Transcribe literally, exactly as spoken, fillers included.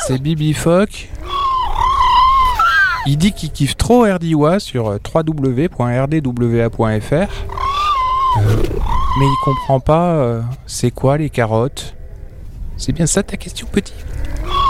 c'est Bibi Fock. Il dit qu'il kiffe trop R D W A sur w w w point r d w a point f r. Euh, mais il comprend pas euh, c'est quoi les carottes. C'est bien ça ta question, petit?